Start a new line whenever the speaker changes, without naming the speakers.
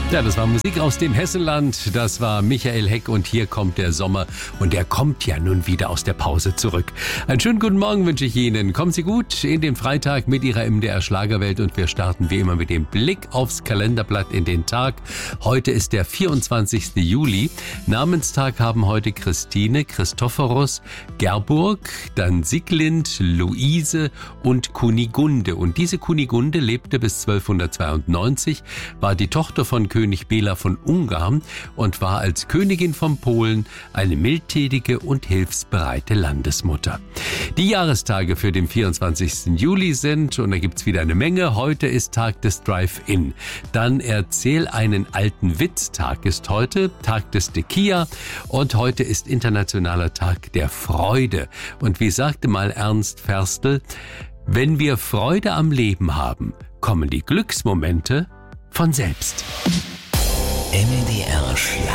Ja, das war Musik aus dem Hessenland. Das war Michael Heck und hier kommt der Sommer. Und der kommt ja nun wieder aus der Pause zurück. Einen schönen guten Morgen wünsche ich Ihnen. Kommen Sie gut in den Freitag mit Ihrer MDR Schlagerwelt und wir starten wie immer mit dem Blick aufs Kalenderblatt in den Tag. Heute ist der 24. Juli. Namenstag haben heute Christine, Christophorus, Gerburg, dann Sieglind, Luise und Kunigunde. Und diese Kunigunde lebte bis 1292, war die Tochter von König Bela von Ungarn und war als Königin von Polen eine mildtätige und hilfsbereite Landesmutter. Die Jahrestage für den 24. Juli sind, und da gibt's wieder eine Menge, heute ist Tag des Drive-In. Dann Erzähl einen alten Witz, Tag ist heute, Tag des Tequila und heute ist Internationaler Tag der Freude. Und wie sagte mal Ernst Ferstel, wenn wir Freude am Leben haben, kommen die Glücksmomente von selbst.
MDR Schlager.